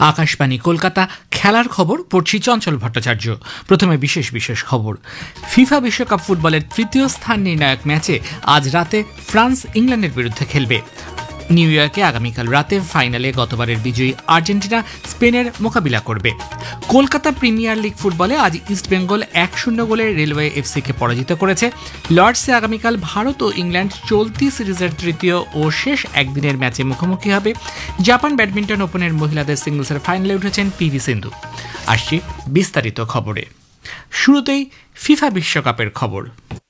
আকাশবাণী কলকাতা খেলার খবর পড়ছি চঞ্চল ভট্টাচার্য। প্রথমে বিশেষ বিশেষ খবর। ফিফা বিশ্বকাপ ফুটবলের তৃতীয় স্থান নির্ণায়ক ম্যাচে আজ রাতে ফ্রান্স ইংল্যান্ডের বিরুদ্ধে খেলবে। নিউ ইয়র্কে আগামীকাল রাতে ফাইনালে গতবারের বিজয়ী আর্জেন্টিনা স্পেনের মোকাবিলা করবে। কলকাতা প্রিমিয়ার লিগ ফুটবলে আজ ইস্টবেঙ্গল 1-0 গোলে রেলওয়ে এফসিকে পরাজিত করেছে। লর্ডসে আগামীকাল ভারত ও ইংল্যান্ড চলতি সিরিজের তৃতীয় ও শেষ একদিনের ম্যাচে মুখোমুখি হবে। জাপান ব্যাডমিন্টন ওপেনের মহিলাদের সিঙ্গলসের ফাইনালে উঠেছেন পিভি সিন্ধু। আসছি বিস্তারিত খবরে। শুরুতেই ফিফা বিশ্বকাপের খবর।